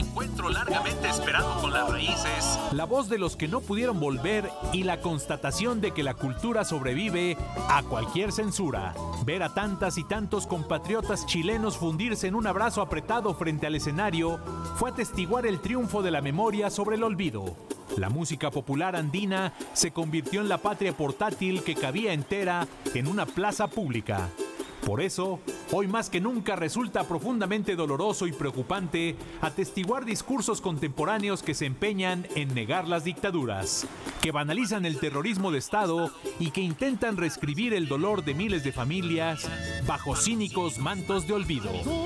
encuentro largamente esperado con las raíces, la voz de los que no pudieron volver y la constatación de que la cultura sobrevive a cualquier censura. Ver a tantas y tantos compatriotas chilenos fundirse en un abrazo apretado frente al escenario fue atestiguar el triunfo de la memoria sobre el olvido. La música popular andina se convirtió en la patria portátil que cabía entera en una plaza pública. Por eso, hoy más que nunca resulta profundamente doloroso y preocupante atestiguar discursos contemporáneos que se empeñan en negar las dictaduras, que banalizan el terrorismo de Estado y que intentan reescribir el dolor de miles de familias bajo cínicos mantos de olvido.